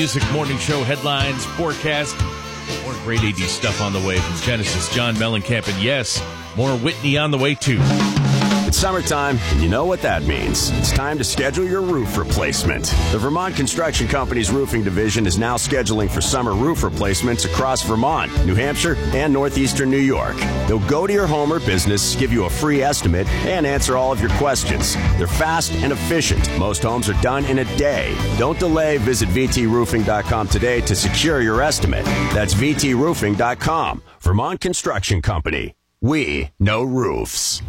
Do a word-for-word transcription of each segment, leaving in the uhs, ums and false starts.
Music Morning Show headlines, forecast, more great A D stuff on the way from Genesis, John Mellencamp, and yes, more Whitney on the way too. It's summertime, and you know what that means. It's time to schedule your roof replacement. The Vermont Construction Company's roofing division is now scheduling for summer roof replacements across Vermont, New Hampshire, and northeastern New York. They'll go to your home or business, give you a free estimate, and answer all of your questions. They're fast and efficient. Most homes are done in a day. Don't delay. Visit V T roofing dot com today to secure your estimate. That's V T roofing dot com. Vermont Construction Company. We know roofs.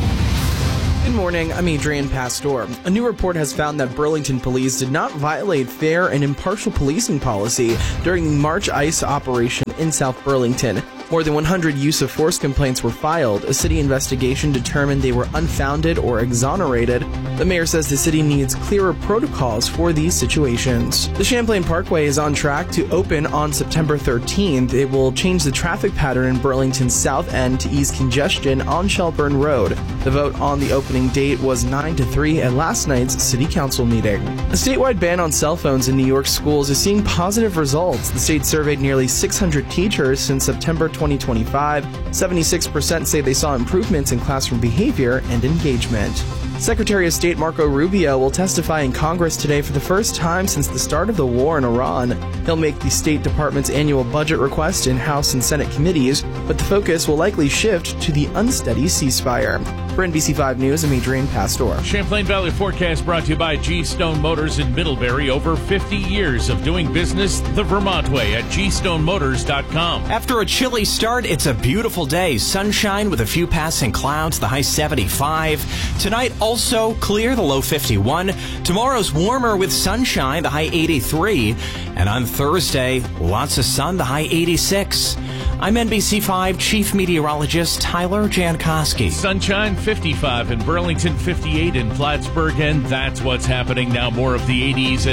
Good morning, I'm Adrian Pastor. A new report has found that Burlington police did not violate fair and impartial policing policy during the March ICE operation in South Burlington. More than one hundred use of force complaints were filed. A city investigation determined they were unfounded or exonerated. The mayor says the city needs clearer protocols for these situations. The Champlain Parkway is on track to open on September thirteenth. It will change the traffic pattern in Burlington's south end to ease congestion on Shelburne Road. The vote on the opening date was nine to three at last night's city council meeting. A statewide ban on cell phones in New York schools is seeing positive results. The state surveyed nearly six hundred teachers since September twenty twenty-five. seventy-six percent say they saw improvements in classroom behavior and engagement. Secretary of State Marco Rubio will testify in Congress today for the first time since the start of the war in Iran. He'll make the State Department's annual budget request in House and Senate committees, but the focus will likely shift to the unsteady ceasefire. For N B C five News, I'm Adrian Pastor. Champlain Valley Forecast brought to you by G Stone Motors in Middlebury. Over fifty years of doing business the Vermont way at G Stone Motors dot com. After a chilly start, it's a beautiful day. Sunshine with a few passing clouds, the high seventy-five. Tonight, also clear, the low fifty-one. Tomorrow's warmer with sunshine, the high eighty-three. And on Thursday, lots of sun, the high eighty-six. I'm N B C five Chief Meteorologist Tyler Jankowski. Sunshine fifty-five in Burlington, fifty-eight in Plattsburgh, and that's what's happening now. More of the eighties.